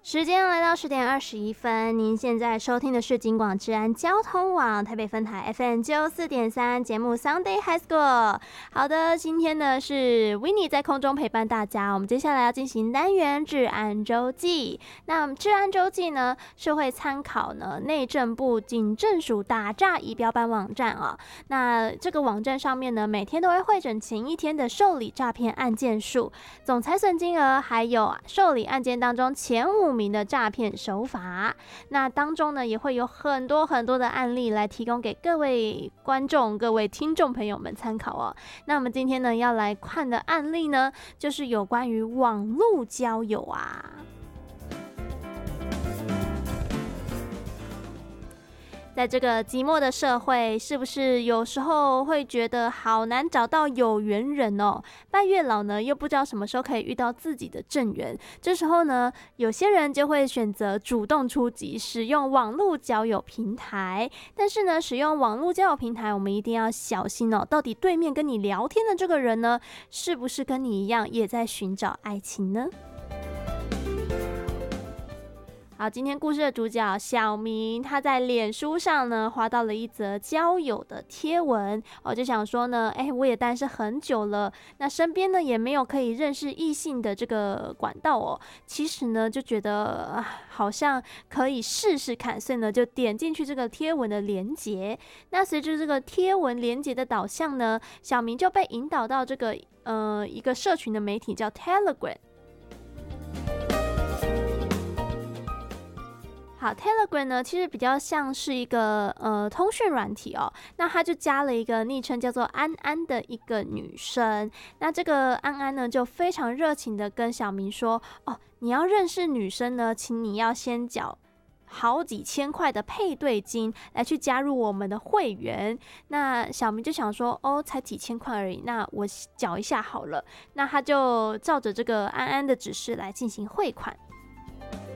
时间来到10:21，您现在收听的是警广治安交通网台北分台 FM94.3 节目 Sunday High School。好的，今天呢是 Winnie 在空中陪伴大家，我们接下来要进行单元治安周记。那治安周记呢是会参考呢内政部警政署打诈仪表板网站哦。那这个网站上面呢每天都会汇整前一天的受理诈骗案件数、总财损金额，还有受理案件当中前5名的诈骗手法。那当中呢也会有很多的案例来提供给各位观众、各位听众朋友们参考哦。那我们今天呢要来看的案例呢，就是有关于网络交友啊。在这个寂寞的社会，是不是有时候会觉得好难找到有缘人哦？拜月老呢，又不知道什么时候可以遇到自己的正缘。这时候呢，有些人就会选择主动出击，使用网络交友平台。但是呢，使用网络交友平台，我们一定要小心哦。到底对面跟你聊天的这个人呢，是不是跟你一样也在寻找爱情呢？好，今天故事的主角小明，他在脸书上呢滑到了一则交友的贴文，我就想说呢，我也单身很久了，那身边呢也没有可以认识异性的这个管道哦。其实呢就觉得好像可以试试看，所以呢就点进去这个贴文的连结。那随着这个贴文连结的导向呢，小明就被引导到这个一个社群的媒体叫 Telegram。好 ，Telegram 呢，其实比较像是一个通讯软体哦。那他就加了一个昵称叫做安安的一个女生。那这个安安呢，就非常热情的跟小明说：“哦，你要认识女生呢，请你要先缴好几千块的配对金来去加入我们的会员。”那小明就想说：“哦，才几千块而已，那我缴一下好了。”那他就照着这个安安的指示来进行汇款。